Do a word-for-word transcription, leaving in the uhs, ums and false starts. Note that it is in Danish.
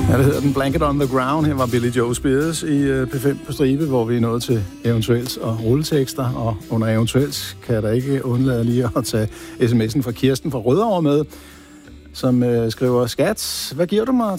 Ja, det hedder den Blanket on the Ground. Her var Billy Joe Spears i P fem på stribe, hvor vi er nået til eventuelt og rulletekster. Og under eventuelt kan jeg da ikke undlade lige at tage sms'en fra Kirsten fra Rødovre med, som øh, skriver: Skat, hvad giver du mig